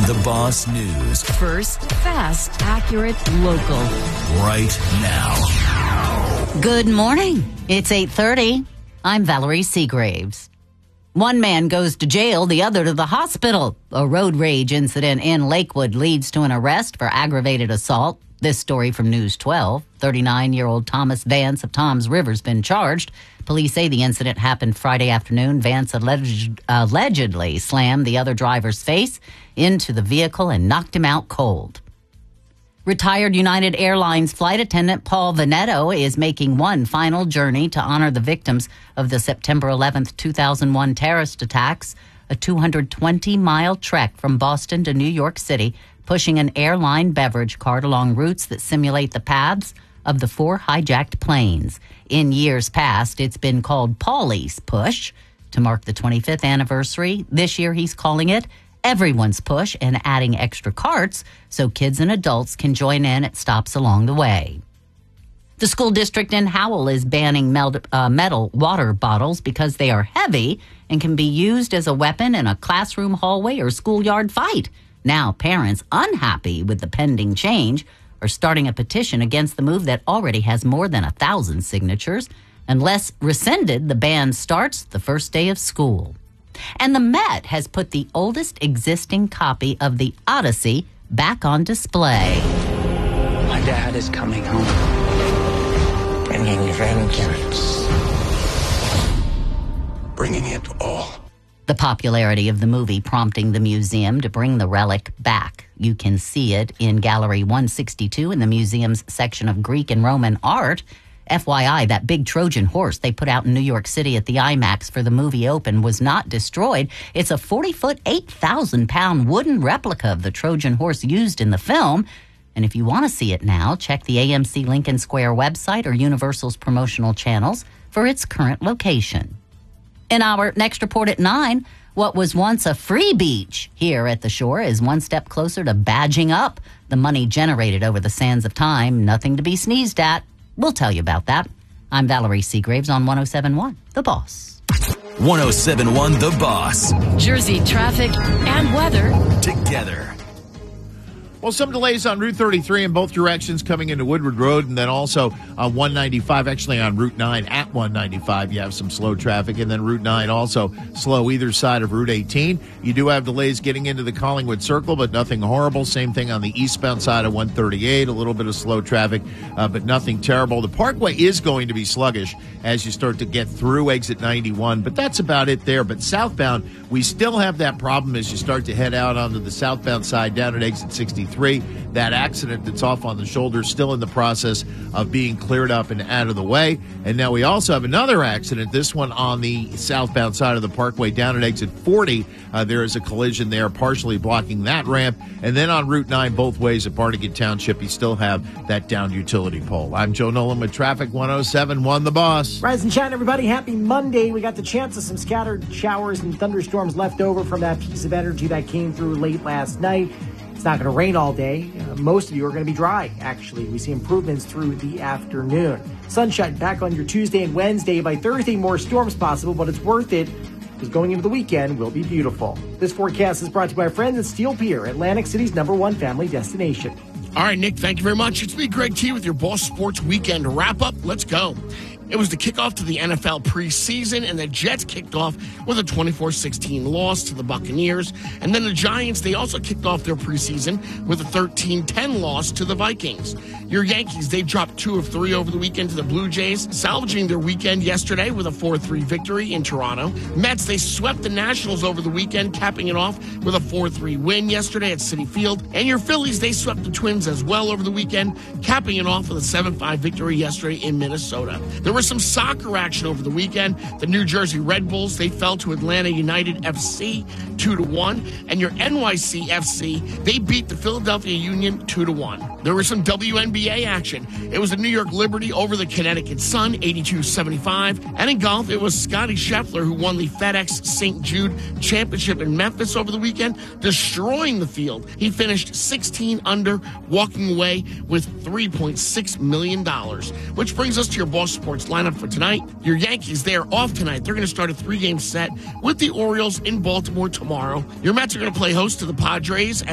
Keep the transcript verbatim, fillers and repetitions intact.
The Boss News. First, fast, accurate, local. Right now. Good morning. It's eight thirty. I'm Valerie Seagraves. One man goes to jail, the other to the hospital. A road rage incident in Lakewood leads to an arrest for aggravated assault. This story from News twelve. thirty-nine-year-old Thomas Vance of Toms River's been charged. Police say the incident happened Friday afternoon. Vance alleged, allegedly slammed the other driver's face into the vehicle and knocked him out cold. Retired United Airlines flight attendant Paul Veneto is making one final journey to honor the victims of the September eleventh, two thousand one terrorist attacks, a two hundred twenty mile trek from Boston to New York City, pushing an airline beverage cart along routes that simulate the paths of the four hijacked planes. In years past, it's been called Paulie's Push. To mark the twenty-fifth anniversary, this year he's calling it Everyone's Push and adding extra carts so kids and adults can join in at stops along the way. The school district in Howell is banning mel- uh, metal water bottles because they are heavy and can be used as a weapon in a classroom hallway or schoolyard fight. Now, parents unhappy with the pending change are starting a petition against the move that already has more than a thousand signatures. Unless rescinded, the ban starts the first day of school. And the Met has put the oldest existing copy of the Odyssey back on display. My dad is coming home, bringing vengeance, bringing it all. The popularity of the movie prompting the museum to bring the relic back. You can see it in Gallery one sixty-two in the museum's section of Greek and Roman art. F Y I, that big Trojan horse they put out in New York City at the IMAX for the movie Open was not destroyed. It's a forty-foot, eight thousand pound wooden replica of the Trojan horse used in the film. And if you want to see it now, check the A M C Lincoln Square website or Universal's promotional channels for its current location. In our next report at nine, what was once a free beach here at the shore is one step closer to badging up. The money generated over the sands of time, nothing to be sneezed at. We'll tell you about that. I'm Valerie Seagraves on one oh seven point one, The Boss. one oh seven point one The Boss. Jersey traffic and weather Together. Well, some delays on Route thirty-three in both directions coming into Woodward Road, and then also on one ninety-five, actually on Route nine at one ninety-five, you have some slow traffic, and then Route nine also slow either side of Route eighteen. You do have delays getting into the Collingwood Circle, but nothing horrible. Same thing on the eastbound side of one thirty-eight, a little bit of slow traffic, uh, but nothing terrible. The Parkway is going to be sluggish as you start to get through exit ninety-one, but that's about it there. But southbound, we still have that problem as you start to head out onto the southbound side down at exit sixty-three. That accident that's off on the shoulder still in the process of being cleared up and out of the way. And now we also have another accident, this one on the southbound side of the Parkway down at exit forty. Uh, there is a collision there partially blocking that ramp. And then on Route nine both ways at Barnegat Township, you still have that downed utility pole. I'm Joe Nolan with Traffic one oh seven point one The Boss. Rise and shine, everybody. Happy Monday. We got the chance of some scattered showers and thunderstorms left over from that piece of energy that came through late last night. It's not going to rain all day. Uh, most of you are going to be dry, actually. We see improvements through the afternoon. Sunshine back on your Tuesday and Wednesday. By Thursday, more storms possible, but it's worth it because going into the weekend will be beautiful. This forecast is brought to you by our friends at Steel Pier, Atlantic City's number one family destination. All right, Nick, thank you very much. It's me, Greg T, with your Boss Sports Weekend wrap-up. Let's go. It was the kickoff to the N F L preseason, and the Jets kicked off with a twenty-four sixteen loss to the Buccaneers. And then the Giants, they also kicked off their preseason with a thirteen ten loss to the Vikings. Your Yankees, they dropped two of three over the weekend to the Blue Jays, salvaging their weekend yesterday with a four three victory in Toronto. Mets, they swept the Nationals over the weekend, capping it off with a four three win yesterday at Citi Field. And your Phillies, they swept the Twins as well over the weekend, capping it off with a seven five victory yesterday in Minnesota. There was some soccer action over the weekend. The New Jersey Red Bulls, they fell to Atlanta United F C two to one. And your N Y C F C, they beat the Philadelphia Union two to one. There was some W N B A action. It was the New York Liberty over the Connecticut Sun, eighty-two seventy-five. And in golf, it was Scotty Scheffler who won the FedEx Saint Jude Championship in Memphis over the weekend, destroying the field. He finished sixteen under, walking away with three point six million dollars. Which brings us to your Boss Sports lineup for tonight. Your Yankees, they're off tonight. They're going to start a three-game set with the Orioles in Baltimore tomorrow. Your Mets are going to play host to the Padres